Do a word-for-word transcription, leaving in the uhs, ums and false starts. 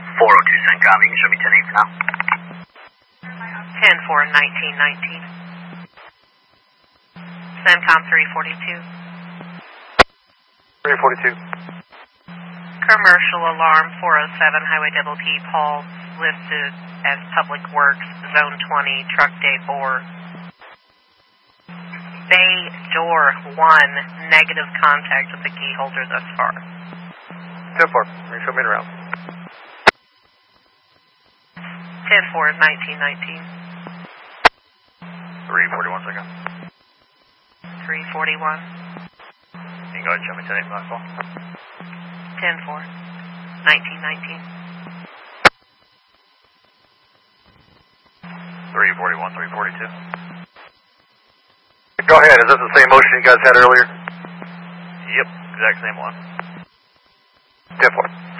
four oh two CENTCOM, you can show me ten eight for now. ten four, nineteen nineteen. CENTCOM three forty-two. three forty-two. Commercial alarm four oh seven, Highway Double T, Paul, listed as Public Works, Zone twenty, Truck Day four. Bay door one, negative contact with the key holder thus far. ten four, show me around. ten four, nineteen nineteen. three forty-one second. three forty-one. You can go ahead and show me ten eight last call. ten four, nineteen nineteen. three forty-one, three forty-two. Go ahead, is this the same motion you guys had earlier? Yep, exact same one. ten four.